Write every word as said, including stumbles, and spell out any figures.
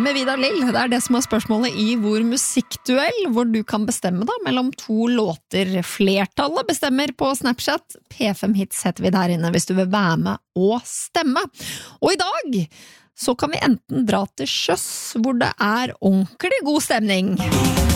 med Vidar Lill. Det er det som er spørsmålet i Hvor musikkduell, hvor du kan bestemme da mellom to låter. Flertallet bestemmer på Snapchat. P fem Hits heter vi der inne hvis du vil være med og stemme. Og i dag så kan vi enten dra til sjøs, hvor det er ordentlig god stemning.